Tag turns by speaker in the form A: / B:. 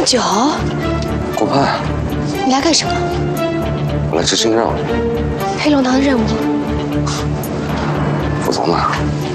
A: 么久？
B: 过派，
A: 你来干什么？
B: 我来执行任务。
A: 黑龙堂的任务。
B: 副总呢？